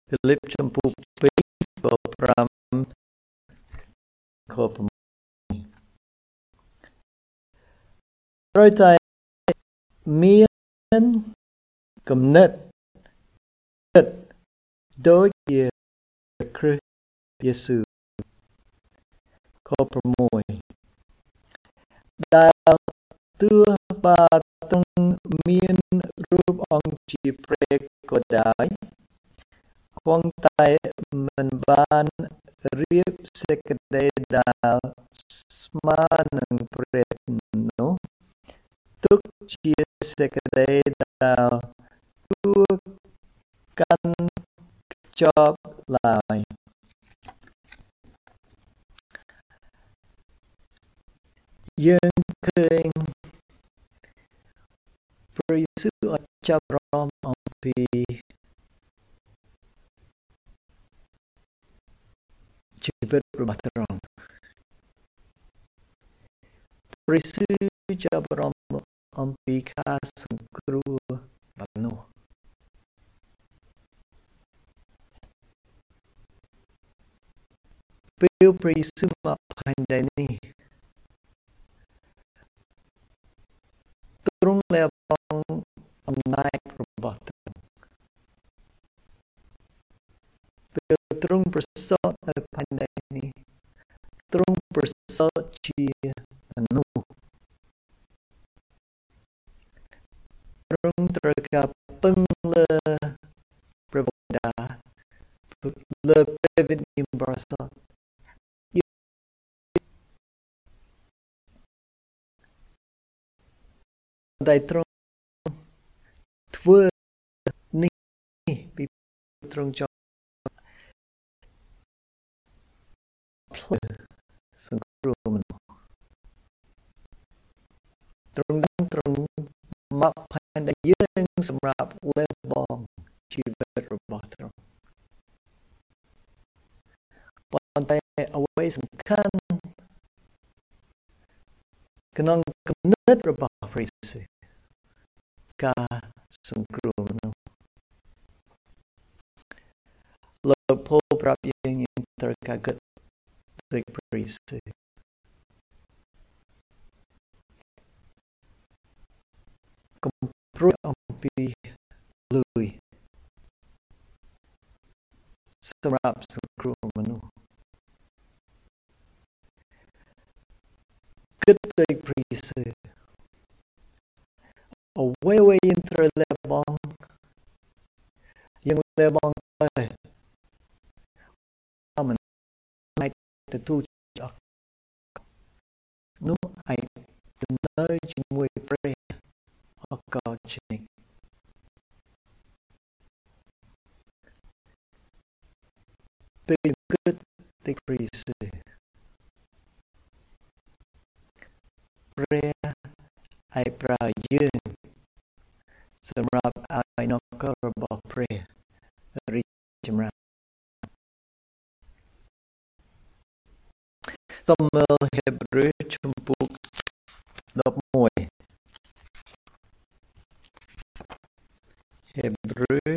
Philip ចំពោះ2ខ5ខ6ត្រូវតែមានគំនិតដូចជាគ្រិស្តយេស៊ូវខ6ដែលទោះបើទ្រង់មានរូបអង្គជាព្រះក៏ដោយគង់តែមិនបានរៀបសេចក្តីដែលស្មើនឹងព្រះនោះទុកជាសេចក្តីដែលគួរកាន់ខ្ជាប់ឡើយយើងឃើញព្រះយេស៊ូវអត់ចាប់អារម្មណ៍អំពីជីវិតរបស់ទ្រង់ព្រះយេស៊ូវចាប់អារម្មណ៍អំពីការសង្គ្រោះរបស់នោះពេលព្រះយេស៊ូវមកផែនដីនេះទ្រង់លះបង់អំណាចរបស់ទ្រង់ពេលទ្រង់ប្រសូតនៅផែនដីនេះទ្រង់ប្រសូតជាមនុស្សទ្រង់ត្រូវការពឹងលើព្រះបិតាលើព្រះវិញ្ញាណបរិសុទ្ធតែទ្រង់ធ្វើនេះពីទ្រង់ចង់ផ្លើសង្គ្រោះមនុស្សទ្រង់មកផែនដីយើងសម្រាប់លះបង់ជីវិតរបស់ទ្រង់ប៉ុន្តែអ្វីសំខាន់ក្នុងគំនិតរបស់ព្រះយេស៊ូវការសង្គ្រោះមនុស្សលោកពោលប្រាប់យើងត្រូវការគិតដូចព្រះយេស៊ូវកុំព្រួយអំពីលុយសម្រាប់សង្គ្រោះមនុស្សគិតដូចព្រះយេស៊ូវអ្វីយើងត្រូវលះបង់យើងលះបង់ទៅមិនអាចទទួលនោះអាចទៅនៅជាមួយព្រះអកលជានិច្ចពេលគិតទៅព្រះយេស៊ូវព្រះឲ្យប្រើយើងសម្រាប់ឲ្យនគររបស់ព្រះរីកចម្រើនសូមមើលហេព្រើរជំពូក11ហេព្រើរ